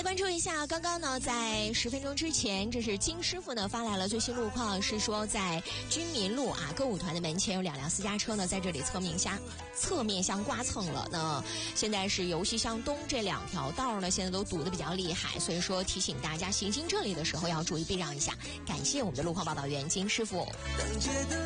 来关注一下，刚刚呢，在10分钟之前，这是金师傅呢发来了最新路况，是说在军民路歌舞团的门前有2辆私家车呢在这里侧面向刮蹭了。那现在是游戏向东这2条道呢，现在都堵得比较厉害，所以说提醒大家行经这里的时候要注意避让一下。感谢我们的路况报道员金师傅。